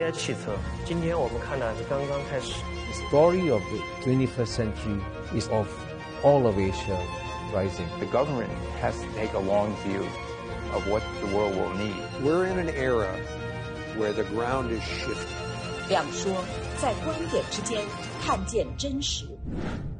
AI 汽车，今天我们看的是刚刚开始。 The story of the 21st century is of all of Asia rising. The government has to take a long view of what the world will need. We're in an era where the ground is shifting. 两说，在观点之间看见真实。